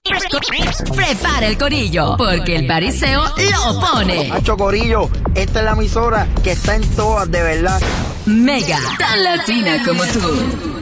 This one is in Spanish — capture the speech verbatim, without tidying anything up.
Prepara el corillo, porque el Bariseo lo pone. Hacho Corillo, esta es la emisora que está en todas, de verdad. Mega, tan latina como tú.